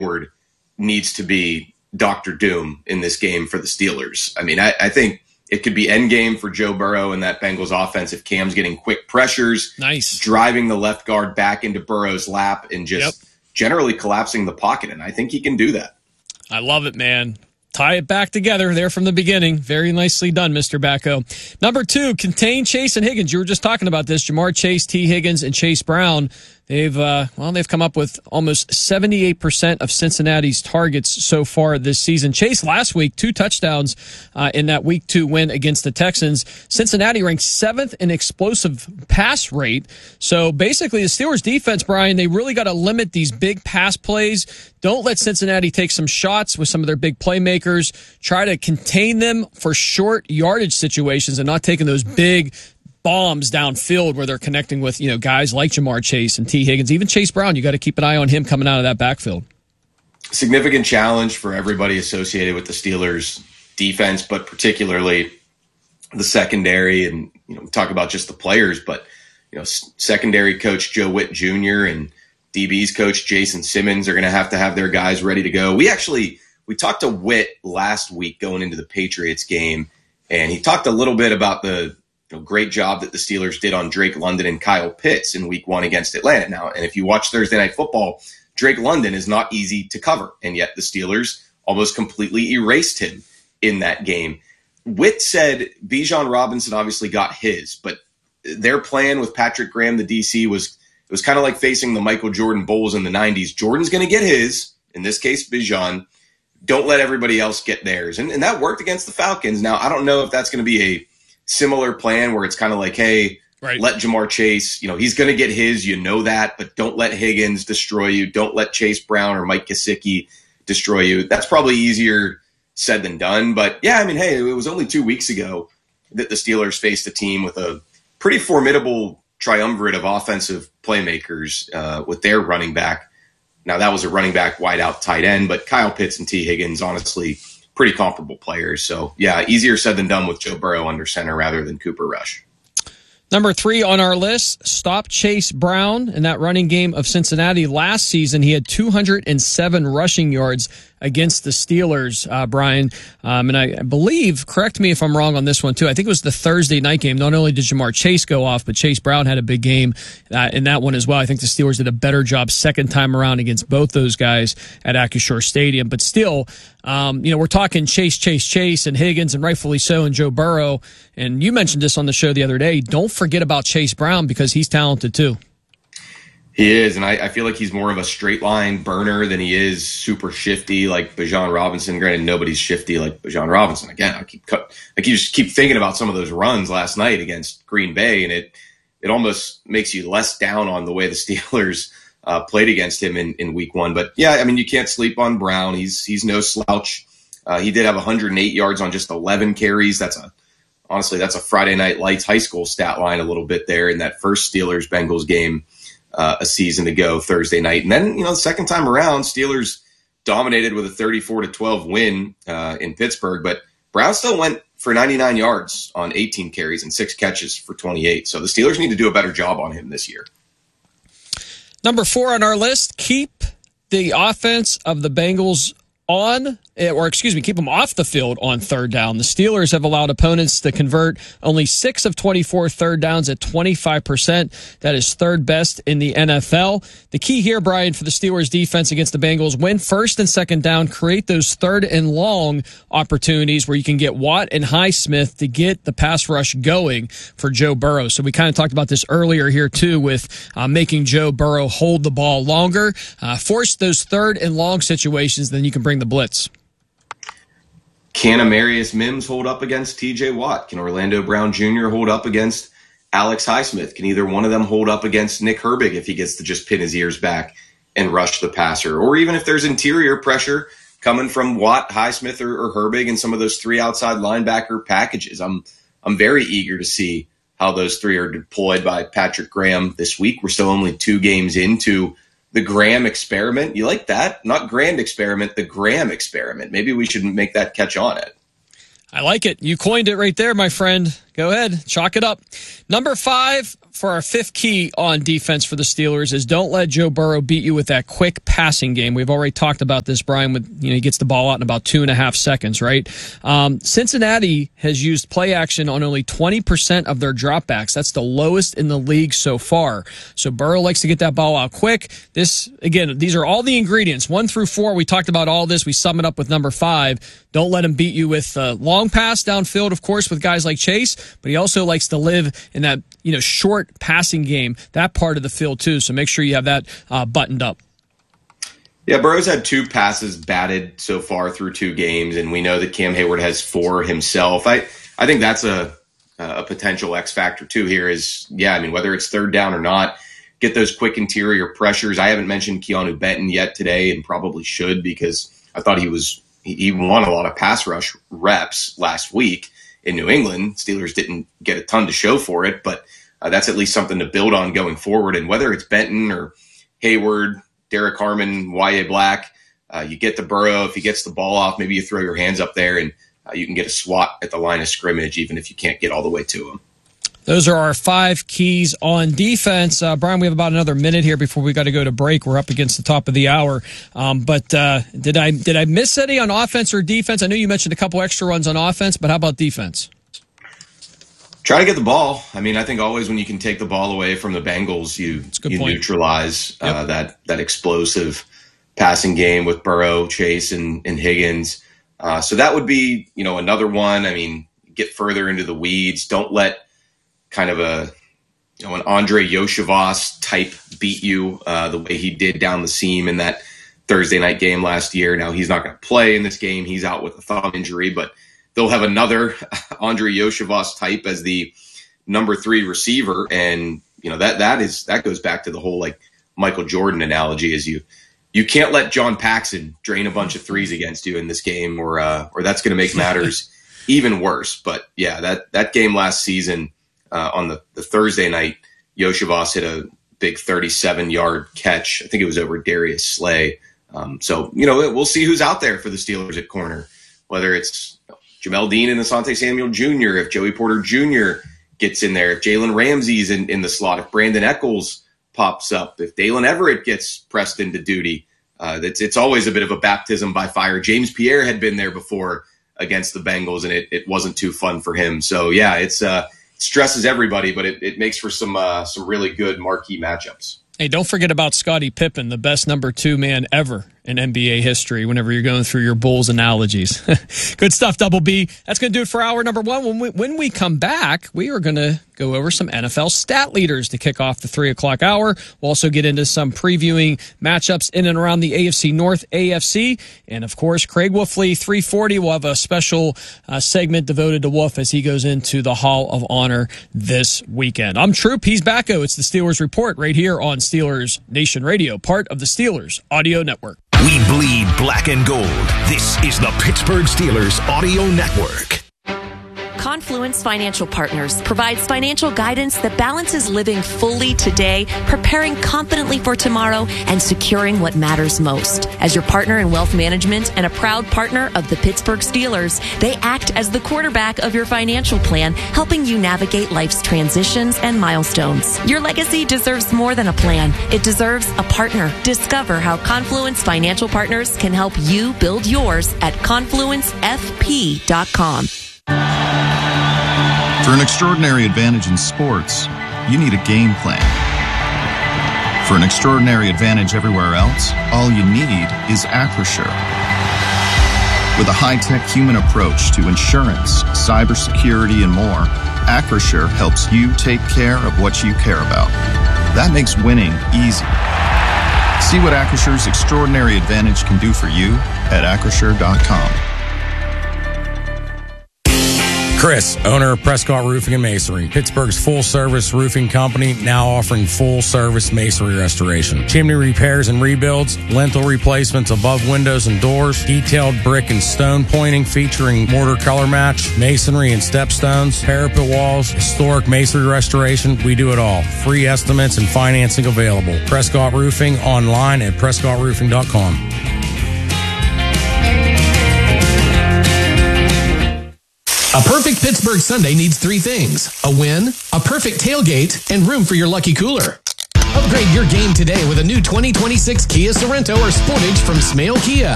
forward needs to be Dr. Doom in this game for the Steelers. I mean, I think it could be endgame for Joe Burrow and that Bengals offense if Cam's getting quick pressures, driving the left guard back into Burrow's lap and just generally collapsing the pocket. And I think he can do that. I love it, man. Tie it back together there from the beginning. Very nicely done, Mr. Backo. Number 2, contain Chase and Higgins. You were just talking about this. Jamar Chase, T. Higgins, and Chase Brown. They've come up with almost 78% of Cincinnati's targets so far this season. Chase last week, 2 touchdowns in that Week 2 win against the Texans. Cincinnati ranked 7th in explosive pass rate. So basically the Steelers defense, Brian, they really got to limit these big pass plays. Don't let Cincinnati take some shots with some of their big playmakers. Try to contain them for short yardage situations and not taking those big bombs downfield where they're connecting with, guys like Jamar Chase and T. Higgins. Even Chase Brown, you got to keep an eye on him coming out of that backfield. Significant challenge for everybody associated with the Steelers defense, but particularly the secondary. And, we talk about just the players, but, secondary coach Joe Witt Jr. and DB's coach Jason Simmons are going to have their guys ready to go. We talked to Witt last week going into the Patriots game, and he talked a little bit about the great job that the Steelers did on Drake London and Kyle Pitts in Week 1 against Atlanta. Now, and if you watch Thursday Night Football, Drake London is not easy to cover, and yet the Steelers almost completely erased him in that game. Witt said Bijan Robinson obviously got his, but their plan with Patrick Graham, the DC, was kind of like facing the Michael Jordan Bulls in the 90s. Jordan's going to get his, in this case, Bijan. Don't let everybody else get theirs. And that worked against the Falcons. Now, I don't know if that's going to be a similar plan where it's kind of like, hey, let Jamar Chase, he's going to get his, that, but don't let Higgins destroy you. Don't let Chase Brown or Mike Gesicki destroy you. That's probably easier said than done. But yeah, I mean, hey, it was only 2 weeks ago that the Steelers faced a team with a pretty formidable triumvirate of offensive playmakers with their running back. Now, that was a running back, wide out tight end, but Kyle Pitts and T. Higgins, honestly, pretty comparable players. So, yeah, easier said than done with Joe Burrow under center rather than Cooper Rush. Number 3 on our list, stop Chase Brown in that running game of Cincinnati. Last season, he had 207 rushing yards against the Steelers, Brian. And I believe, correct me if I'm wrong on this one, too, I think it was the Thursday night game. Not only did Jamar Chase go off, but Chase Brown had a big game in that one as well. I think the Steelers did a better job second time around against both those guys at Acrisure Stadium. But still, we're talking Chase, and Higgins, and rightfully so, and Joe Burrow. And you mentioned this on the show the other day. Don't forget about Chase Brown because he's talented, too. He is, and I feel like he's more of a straight line burner than he is super shifty like Bijan Robinson. Granted, nobody's shifty like Bijan Robinson. Again, I just keep thinking about some of those runs last night against Green Bay, and it almost makes you less down on the way the Steelers played against him in Week 1. But yeah, I mean, you can't sleep on Brown. He's no slouch. He did have 108 yards on just 11 carries. Honestly, that's a Friday Night Lights high school stat line a little bit there in that first Steelers-Bengals game a season ago Thursday night. And then, the second time around, Steelers dominated with a 34-12 win in Pittsburgh. But Brown still went for 99 yards on 18 carries and 6 catches for 28. So the Steelers need to do a better job on him this year. Number 4 on our list, keep the offense of the Bengals keep them off the field on third down. The Steelers have allowed opponents to convert only 6 of 24 third downs at 25%. That is third best in the NFL. The key here, Brian, for the Steelers defense against the Bengals, win first and second down, create those third and long opportunities where you can get Watt and Highsmith to get the pass rush going for Joe Burrow. So we kind of talked about this earlier here too with making Joe Burrow hold the ball longer, force those third and long situations, then you can bring the blitz. Can Amarius Mims hold up against TJ Watt? Can Orlando Brown Jr. hold up against Alex Highsmith? Can either one of them hold up against Nick Herbig if he gets to just pin his ears back and rush the passer? Or even if there's interior pressure coming from Watt, Highsmith, or Herbig and some of those 3 outside linebacker packages. I'm very eager to see how those 3 are deployed by Patrick Graham this week. We're still only 2 games into the Graham experiment. You like that? Not grand experiment, the Graham experiment. Maybe we should make that catch on it. I like it. You coined it right there, my friend. Go ahead. Chalk it up. Number 5, for our fifth key on defense for the Steelers is don't let Joe Burrow beat you with that quick passing game. We've already talked about this, Brian, with he gets the ball out in about 2.5 seconds, right? Cincinnati has used play action on only 20% of their dropbacks. That's the lowest in the league so far. So Burrow likes to get that ball out quick. These are all the ingredients. 1 through 4, we talked about all this. We sum it up with number 5. Don't let him beat you with long pass downfield, of course, with guys like Chase, but he also likes to live in that short passing game, that part of the field too. So make sure you have that buttoned up. Yeah, Burrow's had 2 passes batted so far through 2 games, and we know that Cam Hayward has 4 himself. I think that's a potential X factor too here is, whether it's third down or not, get those quick interior pressures. I haven't mentioned Keanu Benton yet today and probably should because I thought he won a lot of pass rush reps last week in New England. Steelers didn't get a ton to show for it, but that's at least something to build on going forward. And whether it's Benton or Hayward, Derek Harmon, Y.A. Black, you get to Burrow. If he gets the ball off, maybe you throw your hands up there and you can get a swat at the line of scrimmage, even if you can't get all the way to him. Those are our 5 keys on defense. Brian, we have about another minute here before we got to go to break. We're up against the top of the hour. But did I miss any on offense or defense? I know you mentioned a couple extra runs on offense, but how about defense? Try to get the ball. I think always when you can take the ball away from the Bengals, you neutralize that explosive passing game with Burrow, Chase, and Higgins. So that would be another one. Get further into the weeds. Don't let kind of an Andre Yoshivas type beat you the way he did down the seam in that Thursday night game last year. Now he's not going to play in this game. He's out with a thumb injury, but they'll have another Andre Yoshivas type as the number 3 receiver. And, that goes back to the whole Michael Jordan analogy is you can't let John Paxson drain a bunch of threes against you in this game or that's going to make matters even worse. But yeah, that game last season, on the Thursday night, Yoshivas hit a big 37-yard catch. I think it was over Darius Slay. So we'll see who's out there for the Steelers at corner, whether it's Jamel Dean and Asante Samuel Jr., if Joey Porter Jr. gets in there, if Jalen Ramsey's in the slot, if Brandon Echols pops up, if Dalen Everett gets pressed into duty. It's always a bit of a baptism by fire. James Pierre had been there before against the Bengals, and it wasn't too fun for him. So, yeah, it stresses everybody, but it makes for some really good marquee matchups. Hey, don't forget about Scottie Pippen, the best number 2 man ever in NBA history whenever you're going through your Bulls analogies. Good stuff, Double B. That's going to do it for hour number 1. When we come back, we are going to go over some NFL stat leaders to kick off the 3 o'clock hour. We'll also get into some previewing matchups in and around the AFC North, AFC. And, of course, Craig Wolfley, 340. We'll have a special segment devoted to Wolf as he goes into the Hall of Honor this weekend. I'm Troop. He's Backo. It's the Steelers Report right here on Steelers Nation Radio, part of the Steelers Audio Network. We bleed black and gold. This is the Pittsburgh Steelers Audio Network. Confluence Financial Partners provides financial guidance that balances living fully today, preparing confidently for tomorrow, and securing what matters most. As your partner in wealth management and a proud partner of the Pittsburgh Steelers, they act as the quarterback of your financial plan, helping you navigate life's transitions and milestones. Your legacy deserves more than a plan. It deserves a partner. Discover how Confluence Financial Partners can help you build yours at confluencefp.com. For an extraordinary advantage in sports, you need a game plan. For an extraordinary advantage everywhere else, all you need is Acrisure. With a high-tech human approach to insurance, cybersecurity, and more, Acrisure helps you take care of what you care about. That makes winning easy. See what Acrissure's extraordinary advantage can do for you at Acrisure.com. Chris, owner of Prescott Roofing and Masonry, Pittsburgh's full-service roofing company, now offering full-service masonry restoration. Chimney repairs and rebuilds, lintel replacements above windows and doors, detailed brick and stone pointing featuring mortar color match, masonry and stepstones, parapet walls, historic masonry restoration. We do it all. Free estimates and financing available. Prescott Roofing online at PrescottRoofing.com. A perfect Pittsburgh Sunday needs 3 things: a win, a perfect tailgate, and room for your lucky cooler. Upgrade your game today with a new 2026 Kia Sorrento or Sportage from Smale Kia.